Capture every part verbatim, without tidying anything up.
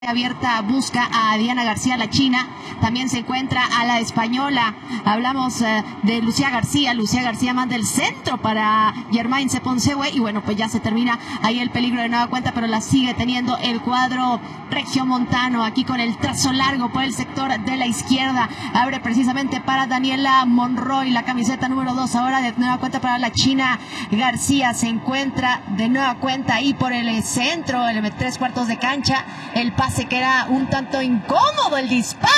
abierta busca a Diana García, la china, también se encuentra a la española. Hablamos uh, de Lucía García, Lucía García manda el centro para Germain Seponsehue y bueno, pues ya se termina ahí el peligro de nueva cuenta, pero la sigue teniendo el cuadro regiomontano, aquí con el trazo largo por el sector de la izquierda, abre precisamente para Daniela Monroy, la camiseta número dos, ahora de nueva cuenta para la china García, se encuentra de nueva cuenta ahí por el centro, el tres cuartos de cancha, el pase se queda un tanto incómodo el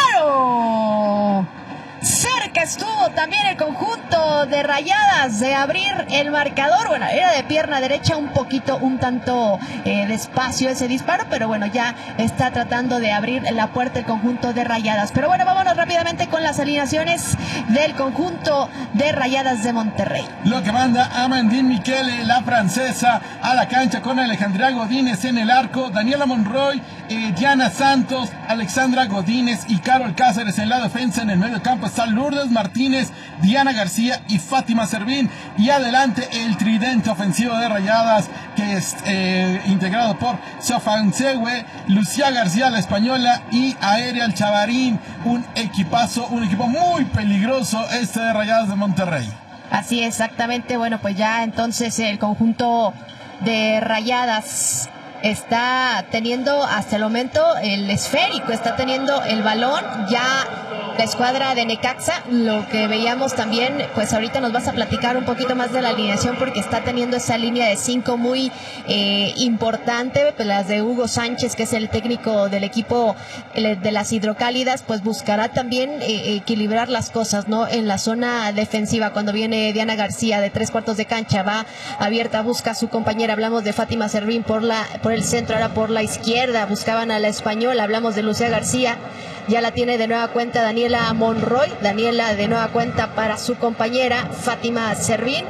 disparo. Cerca estuvo también el conjunto de Rayadas de abrir el marcador. Bueno, era de pierna derecha, un poquito, un tanto eh, despacio ese disparo, pero bueno, ya está tratando de abrir la puerta el conjunto de Rayadas. Pero bueno, vámonos rápidamente con las alineaciones del conjunto de Rayadas de Monterrey. Lo que manda Amandine Michele, la francesa, a la cancha con Alejandra Godínez en el arco, Daniela Monroy, eh, Diana Santos, Alexandra Godínez y Carol Cáceres en la defensa. En el medio campo está Lourdes Martínez, Diana García y Fátima Servín, y adelante el tridente ofensivo de Rayadas, que es eh, integrado por Seponsehue, Lucía García, la española, y Aerial Chavarín. Un equipazo, un equipo muy peligroso este de Rayadas de Monterrey. Así exactamente, bueno, pues ya entonces el conjunto de Rayadas está teniendo hasta el momento el esférico, está teniendo el balón, ya la escuadra de Necaxa, lo que veíamos también, pues ahorita nos vas a platicar un poquito más de la alineación porque está teniendo esa línea de cinco muy eh, importante, pues las de Hugo Sánchez, que es el técnico del equipo de las Hidrocálidas, pues buscará también eh, equilibrar las cosas, ¿no? En la zona defensiva, cuando viene Diana García de tres cuartos de cancha, va abierta, busca a su compañera, hablamos de Fátima Servín por, la, por el centro, ahora por la izquierda, buscaban a la española, hablamos de Lucía García, ya la tiene de nueva cuenta Daniela Monroy, Daniela de nueva cuenta para su compañera Fátima Servín,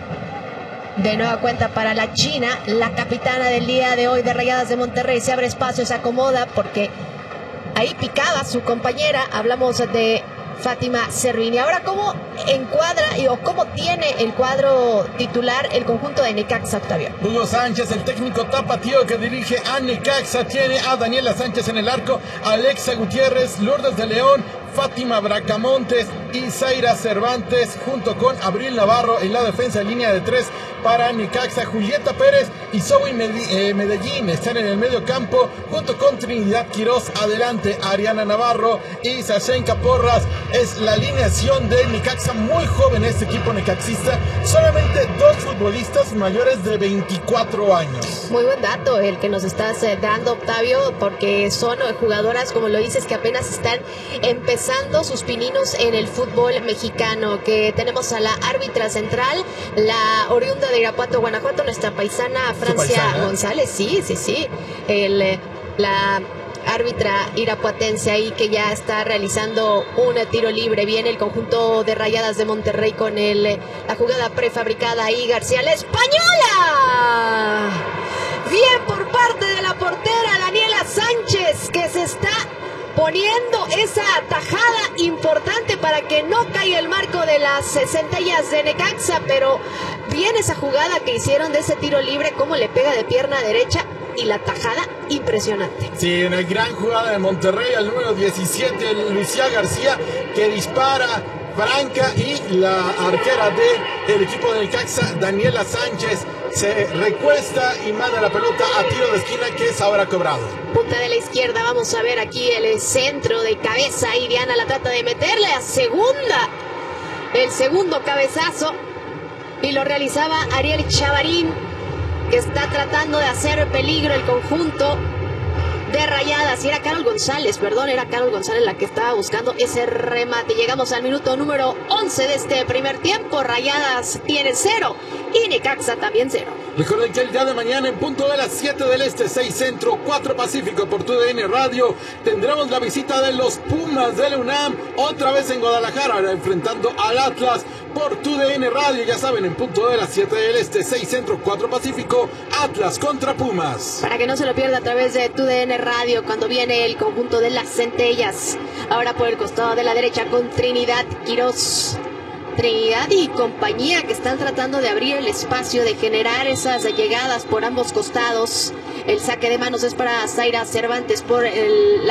de nueva cuenta para la china, la capitana del día de hoy de Rayadas de Monterrey, se abre espacio, se acomoda porque ahí picaba su compañera, hablamos de Fátima Servín. Y ahora, ¿cómo encuadra y, o cómo tiene el cuadro titular el conjunto de Necaxa, Octavio? Hugo Sánchez, el técnico tapatío que dirige a Necaxa, tiene a Daniela Sánchez en el arco, Alexa Gutiérrez, Lourdes de León, Fátima Bracamontes y Zaira Cervantes, junto con Abril Navarro en la defensa en línea de tres para Necaxa. Julieta Pérez y Zoe Medellín están en el medio campo, junto con Trinidad Quirós. Adelante Ariana Navarro y Sashenka Porras. Es la alineación de Necaxa, muy joven este equipo necaxista, solamente dos futbolistas mayores de veinticuatro años. Muy buen dato el que nos estás dando, Octavio, porque son jugadoras, como lo dices, que apenas están empezando sus pininos en el fútbol mexicano. Que tenemos a la árbitra central, la oriunda de Irapuato, Guanajuato, nuestra paisana Francia paisana? González, sí, sí, sí, el, la árbitra irapuatense ahí que ya está realizando un tiro libre. Viene el conjunto de Rayadas de Monterrey con el, la jugada prefabricada ahí, García, la española. Bien por parte de la portera Daniela Sánchez, que se está poniendo esa tajada importante para que no caiga el marco de las centellas de Necaxa, pero bien esa jugada que hicieron de ese tiro libre, cómo le pega de pierna derecha y la tajada impresionante. Sí, una gran jugada de Monterrey al número diecisiete, Lucía García, que dispara franca, y la arquera del equipo de Necaxa, Daniela Sánchez, se recuesta y manda la pelota a tiro de esquina, que es ahora cobrado. Punta de la izquierda, vamos a ver aquí el centro de cabeza, y Diana la trata de meterle a segunda, el segundo cabezazo, y lo realizaba Ariel Chavarín, que está tratando de hacer peligro el conjunto de Rayadas. Y era Carol González, perdón, era Carol González la que estaba buscando ese remate. Llegamos al minuto número once de este primer tiempo. Rayadas tiene cero y Necaxa también cero. Recuerden que el día de mañana, en punto de las siete del Este, seis Centro, cuatro Pacífico, por T U D N Radio, tendremos la visita de los Pumas de la UNAM, otra vez en Guadalajara, enfrentando al Atlas por T U D N Radio. Ya saben, en punto de las siete del Este, seis Centro, cuatro Pacífico, Atlas contra Pumas. Para que no se lo pierda a través de T U D N Radio, cuando viene el conjunto de las Centellas. Ahora por el costado de la derecha con Trinidad Quirós. Trinidad y compañía, que están tratando de abrir el espacio, de generar esas llegadas por ambos costados. El saque de manos es para Zaira Cervantes por el